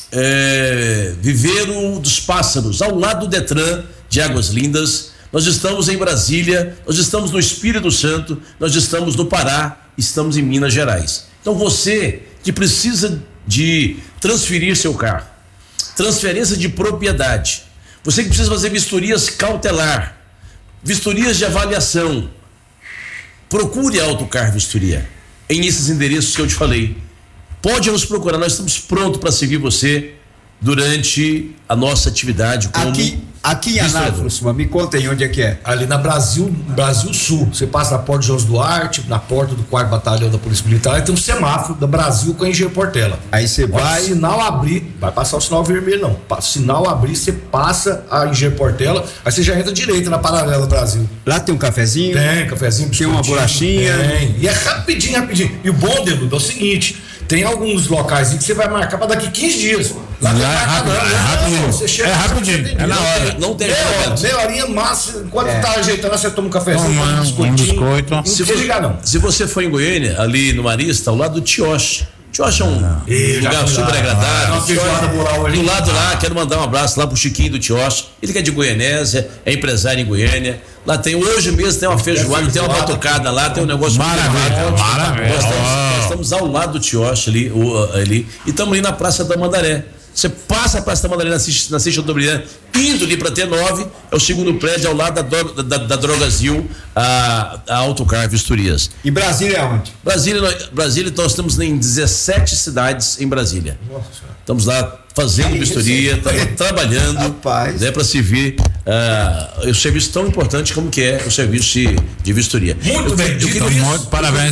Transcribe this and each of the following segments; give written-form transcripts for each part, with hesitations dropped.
Viveiro dos Pássaros, ao lado do Detran de Águas Lindas. Nós estamos em Brasília, nós estamos no Espírito Santo, nós estamos no Pará, estamos em Minas Gerais. Então você que precisa de transferir seu carro, transferência de propriedade, você que precisa fazer vistorias cautelar, vistorias de avaliação, procure a Autocar Vistoria em esses endereços que eu te falei. Pode nos procurar, nós estamos prontos para seguir você durante a nossa atividade como aqui em Anápolis, me conta aí onde é que é. Ali na Brasil Sul, você passa na porta de José Duarte, na porta do 4º Batalhão da Polícia Militar, aí tem um semáforo da Brasil com a Engenheiro Portela. Aí você vai, sinal abrir, vai passar o sinal vermelho não, sinal abrir, você passa a Engenheiro Portela, aí você já entra direito na Paralela Brasil. Lá tem um cafezinho? Tem cafezinho, tem uma bolachinha? Tem, e é rapidinho. E o bom, Deludo, é o seguinte, tem alguns locais que você vai marcar para daqui 15 dias. Lá não é rapidinho. É rapidinho. É na hora. Não tem meia horinha massa. Enquanto tá ajeitando, você toma um cafezinho, um biscoito. Não precisa ligar, não. Se você for em Goiânia, ali no Marista, ao lado do Tioche. Tioche é um lugar super agradável. Do lado lá, quero mandar um abraço lá pro Chiquinho do Tioche. Ele que é de Goianésia, é empresário em Goiânia. Lá tem, hoje mesmo tem uma feijoada, tem uma batucada lá, tem um negócio maravilha. Nós estamos ao lado do Tioche ali, e estamos ali na Praça da Mandaré. Você passa a Praça da Mandaré na Seixas do Brilhante, indo ali para T9, é o segundo prédio ao lado da Drogazil, a Autocar Vistorias. E Brasília é onde? Brasília, nós estamos em 17 cidades em Brasília. Nossa. Estamos lá fazendo vistoria, estamos trabalhando, né, para servir o serviço tão importante como que é o serviço de vistoria. Muito bem. Muito parabéns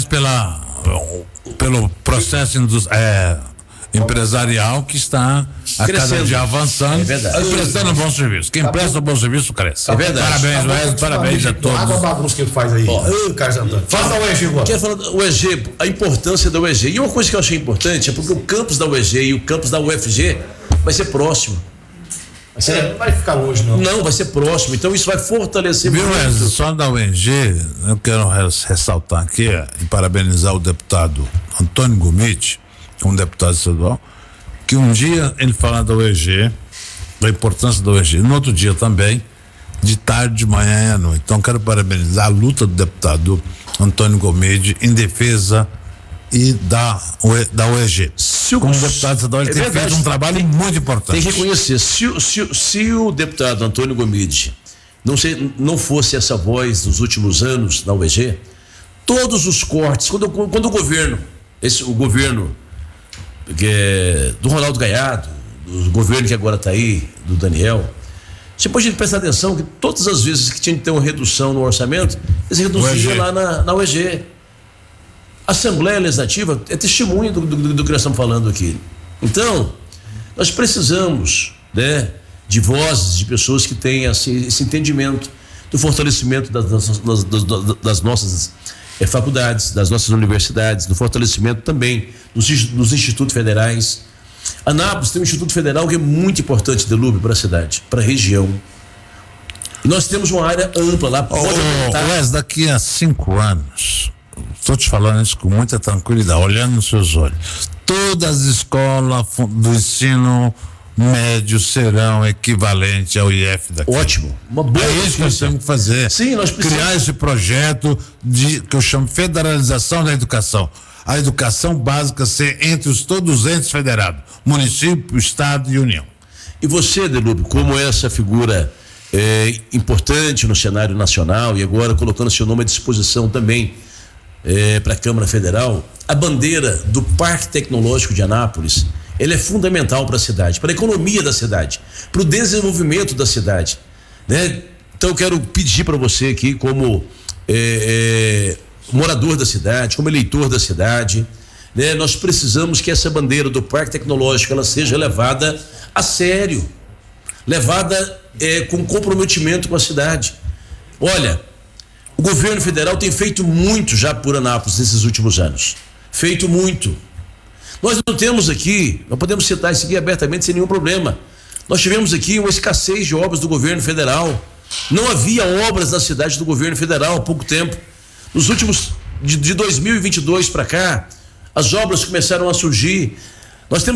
pelo processo empresarial que está a cada dia avançando e prestando um bom serviço. Quem presta um bom serviço cresce. É verdade. Parabéns, Wesley, parabéns a todos. Água bagunça que ele faz aí. Carlos Antônio. Fala da UEG agora. Quero falar do UEG, a importância da UEG. E uma coisa que eu achei importante é porque o campus da UEG e o campus da UFG vai ser próximo. Não vai ficar longe, não. Não, vai ser próximo. Então isso vai fortalecer muito. Wesley, só da UEG, eu quero ressaltar aqui e parabenizar o deputado Antônio Gomide, como deputado estadual, que um dia ele fala da UEG, da importância da UEG, no outro dia também, de tarde, de manhã e à noite. Então quero parabenizar a luta do deputado Antônio Gomide em defesa e da UEG. Como deputado estadual, ele tem feito um trabalho muito importante. Tem que reconhecer, se o deputado Antônio Gomide não fosse essa voz dos últimos anos na UEG, todos os cortes, quando o governo do Ronaldo Gaiado, do governo que agora está aí, do Daniel, você pode prestar atenção que todas as vezes que tinha que ter uma redução no orçamento, eles reduziam lá na UEG. A Assembleia Legislativa é testemunho do que nós estamos falando aqui. Então, nós precisamos, né, de vozes, de pessoas que tenham esse entendimento do fortalecimento das nossas faculdades, das nossas universidades, do fortalecimento também dos institutos federais. Anápolis tem um instituto federal que é muito importante, Delúbio, para a cidade, para a região. E nós temos uma área ampla lá. Wes, daqui a 5 anos, estou te falando isso com muita tranquilidade, olhando nos seus olhos, todas as escolas do ensino médio serão equivalentes ao IF daqui. Ótimo. Uma boa isso que nós temos que fazer. Sim, nós precisamos criar esse projeto que eu chamo federalização da educação. A educação básica ser entre todos os entes federados, município, estado e união. E você, Delúbio, como essa figura importante no cenário nacional e agora colocando seu nome à disposição também para a Câmara Federal, a bandeira do Parque Tecnológico de Anápolis, ele é fundamental para a cidade, para a economia da cidade, para o desenvolvimento da cidade, né? Então eu quero pedir para você aqui, como morador da cidade, como eleitor da cidade, né? Nós precisamos que essa bandeira do Parque Tecnológico ela seja levada a sério, levada com comprometimento com a cidade. Olha, o governo federal tem feito muito já por Anápolis nesses últimos anos, feito muito. Nós não temos aqui, nós podemos citar isso aqui abertamente sem nenhum problema. Nós tivemos aqui uma escassez de obras do governo federal. Não havia obras na cidade do governo federal há pouco tempo. Nos últimos, de 2022 para cá, as obras começaram a surgir. Nós temos